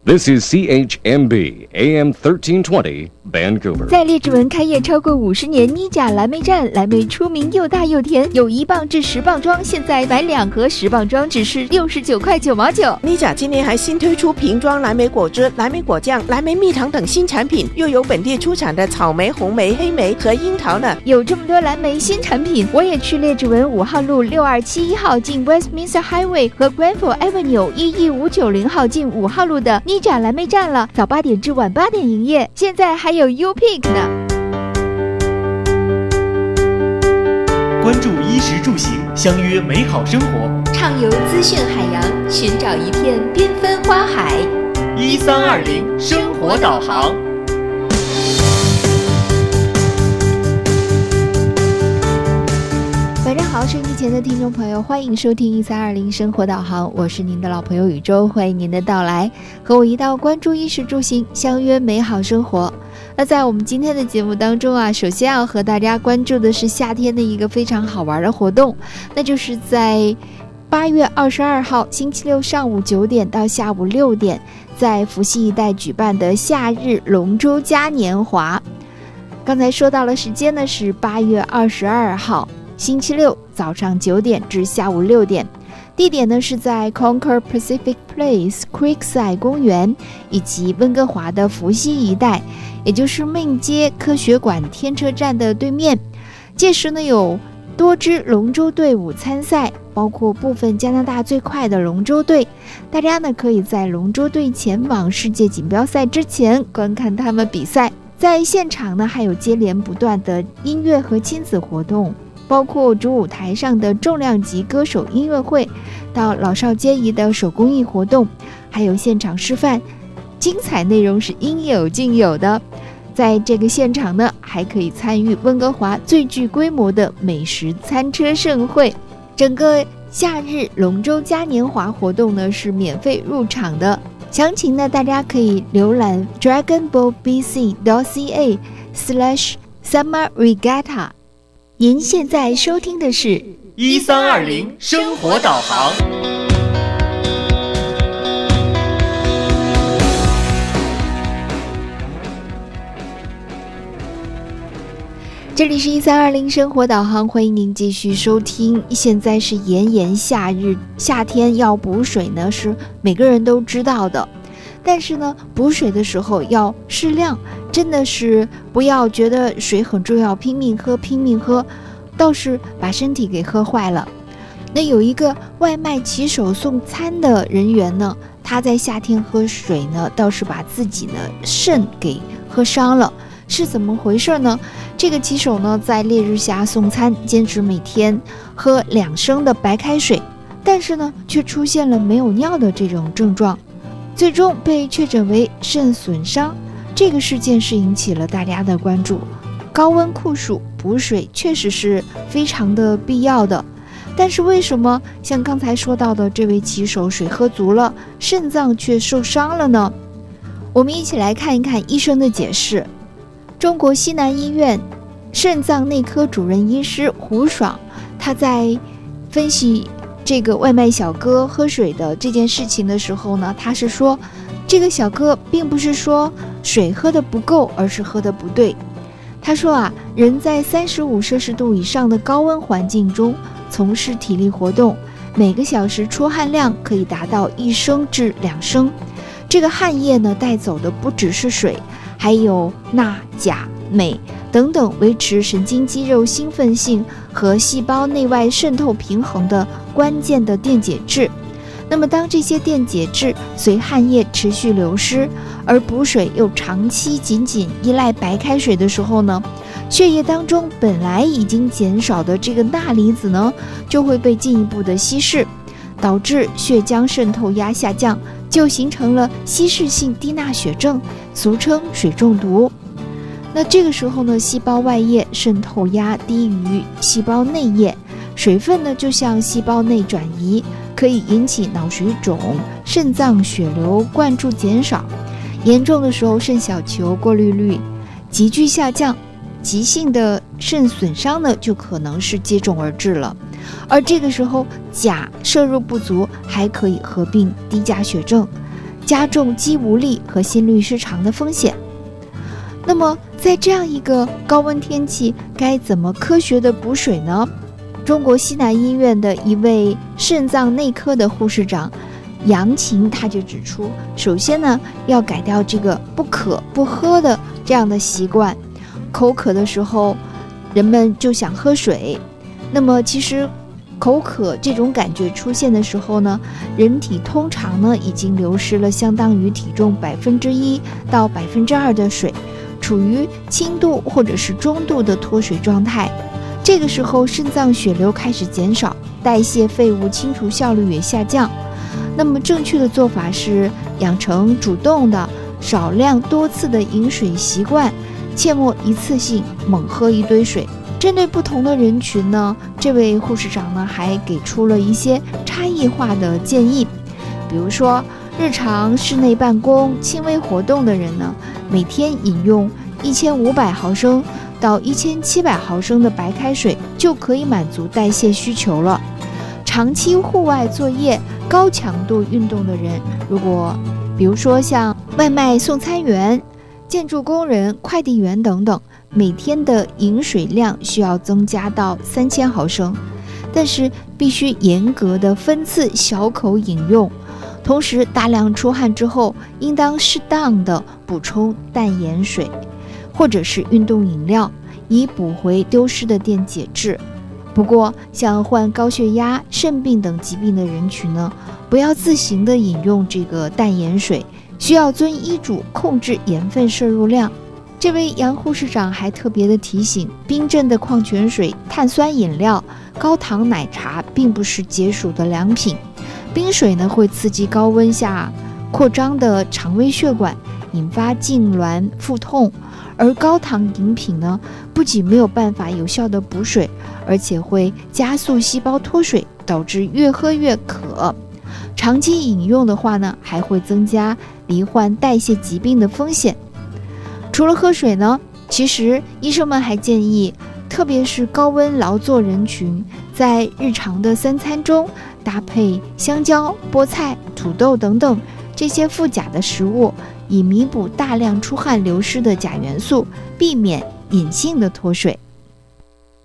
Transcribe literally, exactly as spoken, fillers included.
This is C H M B A M thirteen twenty Vancouver。 在列治文开业超过五十年，妮甲蓝莓站，蓝莓出名又大又甜，有一磅至十磅装，现在买两盒十磅装只是六十九块九毛九。 妮甲今年还新推出瓶装蓝莓果汁、蓝莓果酱、蓝莓蜜糖等新产品，又有本地出产的草莓、红莓、黑莓和樱桃呢。 有这么多蓝莓新产品，我也去列治文五号路六二七一号进 Westminster Highway 和 Granville Avenue 一一五九零号进五号路的妮甲蓝莓站了，早八点至晚八点营业，现在还有 U-Pick 呢。 关注衣食住行，相约美好生活， 畅游资讯海洋，寻找一片缤纷花海。 一三二零生活导航。 晚上好，收音机前的听众朋友，欢迎收听一三二零生活导航，我是您的老朋友宇宙，欢迎您的到来，和我一道关注衣食住行，相约美好生活。那在我们今天的节目当中啊，首先要和大家关注的是夏天的一个非常好玩的活动，那就是在八月二十二号星期六上午九点到下午六点，在伏羲一带举办的夏日龙舟嘉年华。刚才说到了时间呢，是八月二十二号星期六早上九点至下午六点，地点呢是在 Concord Pacific Place Creekside 公园以及温哥华的伏羲一带，也就是命街科学馆天车站的对面。届时呢有多支龙舟队伍参赛，包括部分加拿大最快的龙舟队，大家呢可以在龙舟队前往世界锦标赛之前观看他们比赛。在现场呢还有接连不断的音乐和亲子活动，包括主舞台上的重量级歌手音乐会，到老少皆宜的手工艺活动，还有现场示范，精彩内容是应有尽有的。在这个现场呢，还可以参与温哥华最具规模的美食餐车盛会。整个夏日龙舟嘉年华活动呢是免费入场的，详情呢大家可以浏览 dragonboatbc.ca slash summer regatta。您现在收听的是一三二零生活导航。 这里是一三二零生活导航，欢迎您继续收听。现在是炎炎夏日，夏天要补水呢是每个人都知道的，但是呢补水的时候要适量，真的是不要觉得水很重要拼命喝拼命喝，倒是把身体给喝坏了。那有一个外卖骑手送餐的人员呢，他在夏天喝水呢倒是把自己的肾给喝伤了，是怎么回事呢？这个骑手呢在烈日下送餐，坚持每天喝两升的白开水，但是呢却出现了没有尿的这种症状，最终被确诊为肾损伤。这个事件是引起了大家的关注。高温酷暑补水确实是非常的必要的，但是为什么像刚才说到的这位骑手水喝足了，肾脏却受伤了呢？我们一起来看一看医生的解释。中国西南医院肾脏内科主任医师胡爽，他在分析这个外卖小哥喝水的这件事情的时候呢，他是说这个小哥并不是说水喝得不够，而是喝得不对。他说啊，人在三十五摄氏度以上的高温环境中从事体力活动，每个小时出汗量可以达到一升至两升。这个汗液呢带走的不只是水，还有钠、钾、镁等等维持神经肌肉兴奋性和细胞内外渗透平衡的关键的电解质。那么当这些电解质随汗液持续流失，而补水又长期仅仅依赖白开水的时候呢，血液当中本来已经减少的这个钠离子呢，就会被进一步的稀释，导致血浆渗透压下降，就形成了稀释性低钠血症，俗称水中毒。那这个时候呢，细胞外液渗透压低于细胞内液，水分呢就向细胞内转移，可以引起脑水肿、肾脏血流灌注减少，严重的时候肾小球过滤率急剧下降，急性的肾损伤呢就可能是接踵而至了。而这个时候钾摄入不足，还可以合并低钾血症。 加重肌无力和心律失常的风险。那么在这样一个高温天气，该怎么科学的补水呢？中国西南医院的一位肾脏内科的护士长杨琴他就指出，首先呢要改掉这个不渴不喝的这样的习惯。口渴的时候人们就想喝水，那么其实口渴这种感觉出现的时候呢，人体通常呢已经流失了相当于体重百分之一到百分之二的水，处于轻度或者是中度的脱水状态。这个时候肾脏血流开始减少，代谢废物清除效率也下降。那么正确的做法是养成主动的少量多次的饮水习惯，切莫一次性猛喝一堆水。针对不同的人群呢，这位护士长呢还给出了一些差异化的建议。比如说日常室内办公轻微活动的人呢，每天饮用一千五百毫升到一千七百毫升的白开水就可以满足代谢需求了。长期户外作业高强度运动的人，如果比如说像外卖送餐员、建筑工人、快递员等等，每天的饮水量需要增加到三千毫升，但是必须严格的分次小口饮用。同时大量出汗之后，应当适当的补充淡盐水或者是运动饮料，以补回丢失的电解质。不过像患高血压、肾病等疾病的人群呢，不要自行的饮用这个淡盐水，需要遵医嘱控制盐分摄入量。这位杨护士长还特别的提醒，冰镇的矿泉水、碳酸饮料、高糖奶茶并不是解暑的良品。冰水呢会刺激高温下扩张的肠胃血管，引发痉挛、腹痛。而高糖饮品呢，不仅没有办法有效的补水，而且会加速细胞脱水，导致越喝越渴。长期饮用的话呢，还会增加罹患代谢疾病的风险。除了喝水呢，其实医生们还建议，特别是高温劳作人群，在日常的三餐中搭配香蕉、菠菜、土豆等等这些富钾的食物，以弥补大量出汗流失的钾元素，避免隐性的脱水。